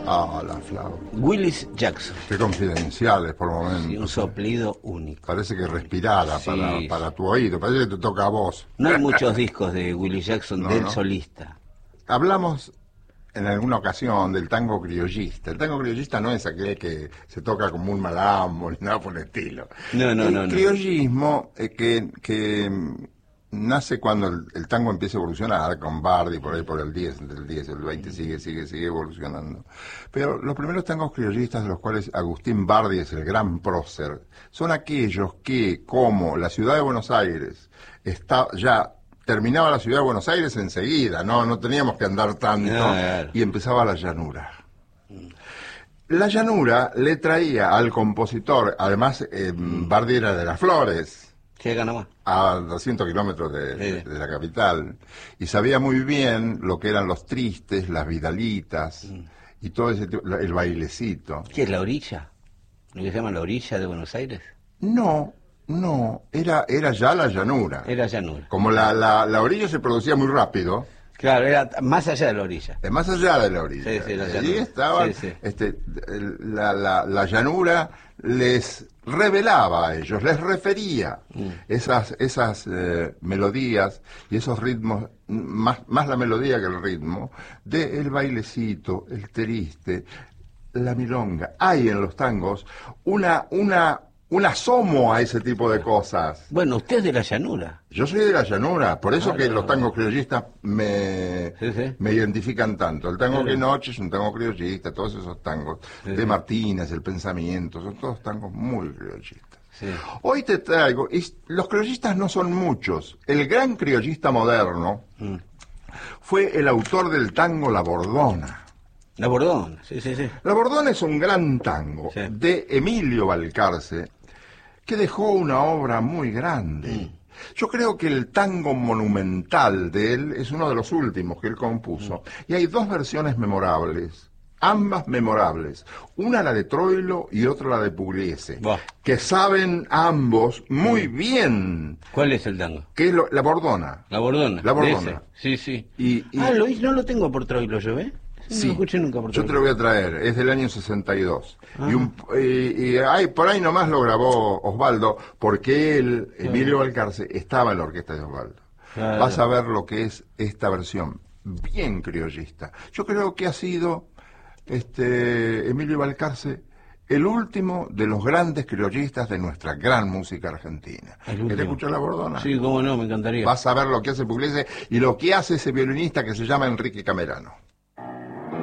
Ah, la flauta. Willis Jackson. Qué confidenciales por momentos. Sí, un soplido único. Parece que respirara Sí. para tu oído, parece que te toca a vos. No hay muchos discos de Willis Jackson No, del no. solista. Hablamos en alguna ocasión del tango criollista. El tango criollista no es aquel que se toca como un malambo ni nada por el estilo. No. El criollismo que nace cuando el tango empieza a evolucionar, con Bardi, por ahí por el 10, entre el 10 y el 20 sigue evolucionando. Pero los primeros tangos criollistas, de los cuales Agustín Bardi es el gran prócer, son aquellos que, como la ciudad de Buenos Aires está ya terminaba la ciudad de Buenos Aires enseguida, no teníamos que andar tanto, Claro. y empezaba la llanura. La llanura le traía al compositor, además Bardi era de Las Flores, Llega nomás. a 200 kilómetros de la capital, y sabía muy bien lo que eran los tristes, las vidalitas, y todo ese tipo, el bailecito. ¿Qué es la orilla? ¿Lo que se llama la orilla de Buenos Aires? No, era ya la llanura. Era llanura. Como la orilla se producía muy rápido, Claro, era más allá de la orilla. más allá de la orilla. Sí, la Allí llanura. estaban, Sí. la llanura les revelaba a ellos, les refería esas melodías y esos ritmos, más la melodía que el ritmo, del bailecito, el triste, la milonga. Hay en los tangos un asomo a ese tipo de cosas. Bueno, usted es de la llanura. Yo soy de la llanura, por eso Ah, que no. los tangos criollistas me identifican tanto. El tango Claro. que noche es un tango criollista, todos esos tangos de Martínez, El Pensamiento, son todos tangos muy criollistas. Sí. Hoy te traigo, y los criollistas no son muchos. El gran criollista moderno fue el autor del tango La Bordona. La Bordona, sí. La Bordona es un gran tango Sí. de Emilio Balcarce, que dejó una obra muy grande. Yo creo que el tango monumental de él es uno de los últimos que él compuso. Y hay dos versiones memorables, ambas memorables. Una la de Troilo y otra la de Pugliese, Buah. que saben ambos muy bien ¿Cuál es el tango? que es la Bordona. La Bordona. La de Bordona. ese. Sí. Y- No lo tengo por Troilo yo, ¿eh? No lo escuché nunca por yo te Troilo. lo voy a traer, es del año 62. Y por ahí nomás lo grabó Osvaldo, porque él, Emilio Balcarce, estaba en la orquesta de Osvaldo. Claro. Vas a ver lo que es esta versión, bien criollista. Yo creo que ha sido Emilio Balcarce el último de los grandes criollistas de nuestra gran música argentina. El último. ¿Querés escuchar la Bordona? Sí, cómo no, me encantaría. Vas a ver lo que hace Pugliese y lo que hace ese violinista que se llama Enrique Camerano.